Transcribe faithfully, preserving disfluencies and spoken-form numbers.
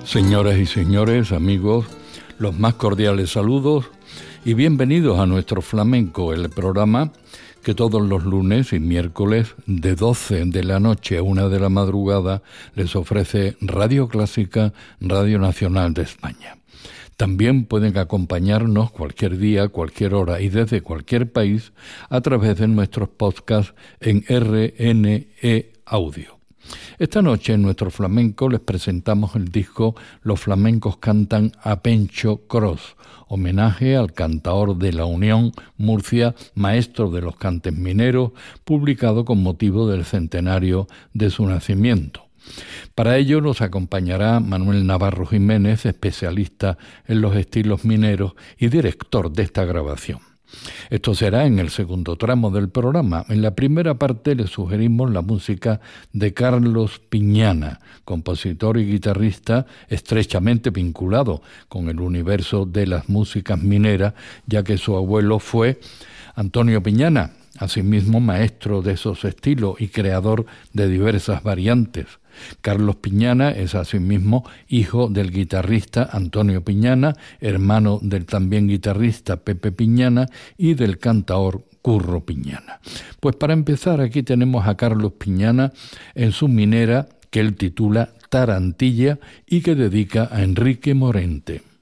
Señoras y señores, amigos, los más cordiales saludos y bienvenidos a nuestro Flamenco, el programa que todos los lunes y miércoles de doce de la noche a una de la madrugada les ofrece Radio Clásica, Radio Nacional de España. También pueden acompañarnos cualquier día, cualquier hora y desde cualquier país a través de nuestros podcasts en R N E Audio. Esta noche en nuestro flamenco les presentamos el disco Los flamencos cantan a Pencho Cross, homenaje al cantaor de La Unión, Murcia, maestro de los cantes mineros, publicado con motivo del centenario de su nacimiento. Para ello nos acompañará Manuel Navarro Jiménez, especialista en los estilos mineros y director de esta grabación. Esto será en el segundo tramo del programa. En la primera parte le sugerimos la música de Carlos Piñana, compositor y guitarrista estrechamente vinculado con el universo de las músicas mineras, ya que su abuelo fue Antonio Piñana, asimismo maestro de esos estilos y creador de diversas variantes. Carlos Piñana es asimismo hijo del guitarrista Antonio Piñana, hermano del también guitarrista Pepe Piñana y del cantaor Curro Piñana. Pues para empezar, aquí tenemos a Carlos Piñana en su minera que él titula Tarantilla y que dedica a Enrique Morente.